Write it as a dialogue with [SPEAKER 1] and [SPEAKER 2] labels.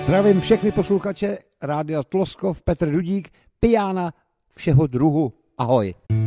[SPEAKER 1] Zdravím všechny posluchače Rádia Tloskov, Petr Dudík, pijána všeho druhu. Ahoj.